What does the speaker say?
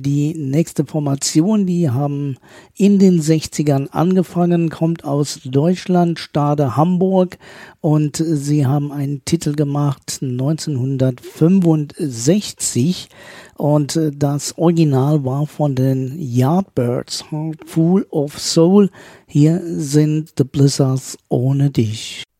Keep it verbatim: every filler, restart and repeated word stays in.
die nächste Formation, die haben in den sechzigern angefangen, kommt aus Deutschland, Stade Hamburg, und sie haben einen Titel gemacht neunzehnhundertfünfundsechzig, und das Original war von den Yardbirds, Full of Soul. Hier sind The Blizzards ohne dich.